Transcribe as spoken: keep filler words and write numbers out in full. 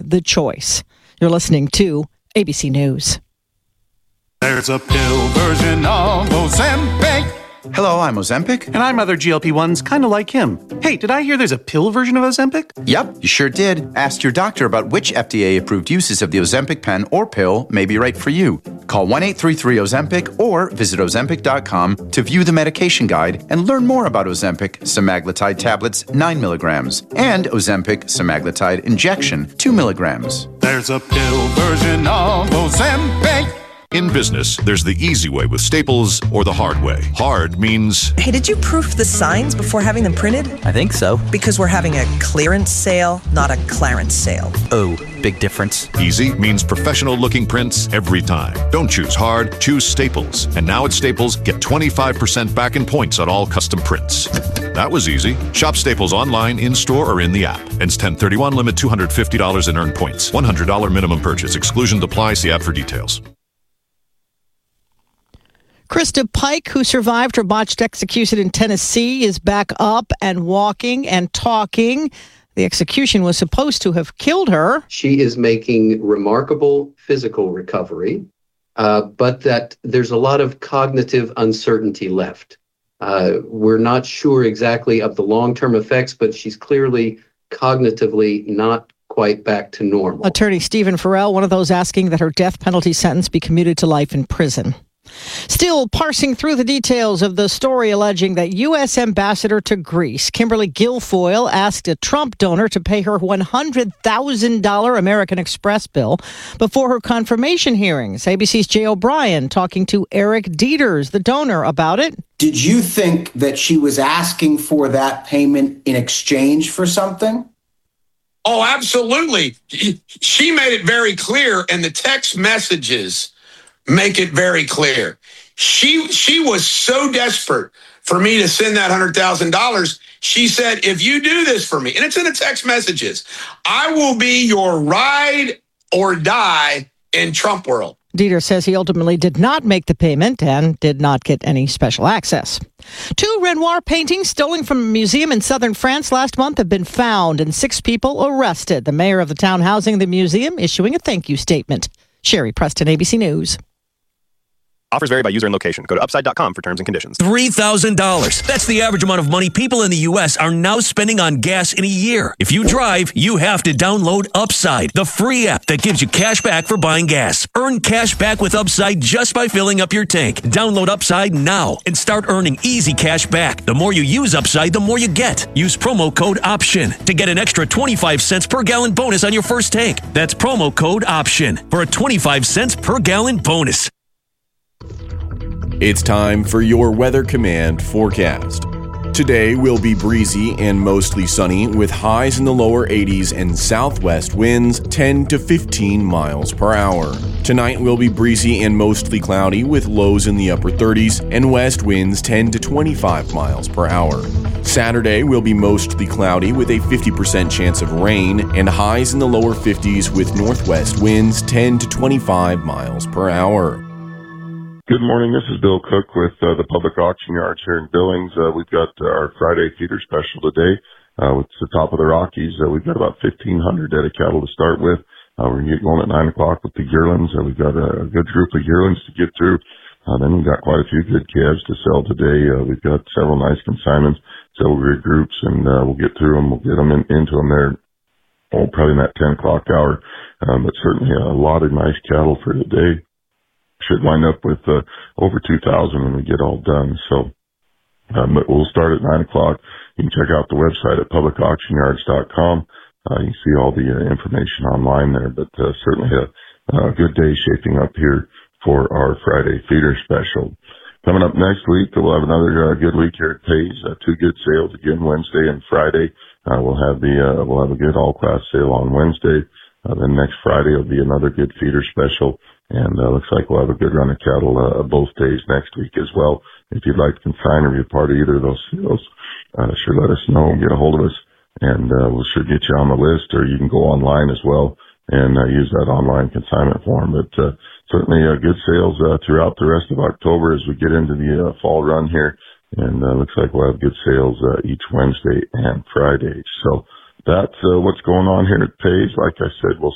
the choice. You're listening to A B C News. There's a pill version of Ozempic. Hello, I'm Ozempic. And I'm other G L P ones kind of like him. Hey, did I hear there's a pill version of Ozempic? Yep, you sure did. Ask your doctor about which F D A-approved uses of the Ozempic pen or pill may be right for you. Call one eight three three Ozempic or visit Ozempic dot com to view the medication guide and learn more about Ozempic semaglutide tablets nine milligrams and Ozempic semaglutide injection two milligrams. There's a pill version of Ozempic. In business, there's the easy way with Staples or the hard way. Hard means... Hey, did you proof the signs before having them printed? I think so. Because we're having a clearance sale, not a Clarence sale. Oh, big difference. Easy means professional-looking prints every time. Don't choose hard, choose Staples. And now at Staples, get twenty-five percent back in points on all custom prints. That was easy. Shop Staples online, in-store, or in the app. Ends ten thirty-one, limit two hundred fifty dollars in earned points. one hundred dollars minimum purchase. Exclusion apply. See app for details. Krista Pike, who survived her botched execution in Tennessee, is back up and walking and talking. The execution was supposed to have killed her. She is making remarkable physical recovery, uh, but that there's a lot of cognitive uncertainty left. Uh, we're not sure exactly of the long-term effects, but she's clearly cognitively not quite back to normal. Attorney Stephen Farrell, one of those asking that her death penalty sentence be commuted to life in prison. Still parsing through the details of the story alleging that U S Ambassador to Greece, Kimberly Guilfoyle, asked a Trump donor to pay her one hundred thousand dollars American Express bill before her confirmation hearings. A B C's Jay O'Brien talking to Eric Dieters, the donor, about it. Did you think that she was asking for that payment in exchange for something? Oh, absolutely. She made it very clear, and the text messages make it very clear. She she was so desperate for me to send that one hundred thousand dollars. She said, if you do this for me, and it's in the text messages, I will be your ride or die in Trump world. Dieter says he ultimately did not make the payment and did not get any special access. Two Renoir paintings stolen from a museum in southern France last month have been found and six people arrested. The mayor of the town housing the museum issuing a thank you statement. Sherry Preston, A B C News. Offers vary by user and location. Go to upside dot com for terms and conditions. three thousand dollars. That's the average amount of money people in the U S are now spending on gas in a year. If you drive, you have to download Upside, the free app that gives you cash back for buying gas. Earn cash back with Upside just by filling up your tank. Download Upside now and start earning easy cash back. The more you use Upside, the more you get. Use promo code OPTION to get an extra twenty-five cents per gallon bonus on your first tank. That's promo code OPTION for a twenty-five cents per gallon bonus. It's time for your Weather Command forecast. Today will be breezy and mostly sunny with highs in the lower eighties and southwest winds ten to fifteen miles per hour. Tonight will be breezy and mostly cloudy with lows in the upper thirties and west winds ten to twenty-five miles per hour. Saturday will be mostly cloudy with a fifty percent chance of rain and highs in the lower fifties with northwest winds ten to twenty-five miles per hour. Good morning. This is Bill Cook with uh, the Public Auction Yards here in Billings. Uh, we've got uh, our Friday feeder special today. Uh, it's the top of the Rockies. Uh, we've got about fifteen hundred head of cattle to start with. Uh, we're going to get going at nine o'clock with the yearlings. Uh, we've got a, a good group of yearlings to get through. Uh, then we've got quite a few good calves to sell today. Uh, we've got several nice consignments, several good groups, and uh, we'll get through them. We'll get them in, into them there, oh, probably in that ten o'clock hour. Um, but certainly a lot of nice cattle for today. Should wind up with uh, over two thousand when we get all done. So um, but we'll start at nine o'clock. You can check out the website at public auction yards dot com. Uh, you can see all the uh, information online there. But uh, certainly a, a good day shaping up here for our Friday feeder special. Coming up next week, we'll have another uh, good week here at Page. Uh, two good sales again Wednesday and Friday. Uh, we'll have the uh, we'll have a good all-class sale on Wednesday. Uh, then next Friday will be another good feeder special. And uh, looks like we'll have a good run of cattle uh, both days next week as well. If you'd like to consign or be a part of either of those sales, uh, sure let us know and get a hold of us, and uh, we'll sure get you on the list. Or you can go online as well and uh, use that online consignment form. But uh, certainly uh, good sales uh, throughout the rest of October as we get into the uh, fall run here. And uh, looks like we'll have good sales uh, each Wednesday and Friday. So that's uh, what's going on here at Page. Like I said, we'll